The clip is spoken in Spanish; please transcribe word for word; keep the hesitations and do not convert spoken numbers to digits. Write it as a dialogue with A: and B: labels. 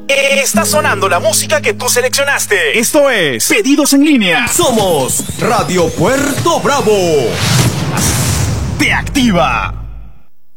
A: Está sonando la música que tú seleccionaste. Esto es Pedidos en Línea.
B: Somos Radio Puerto Bravo.
A: Te activa.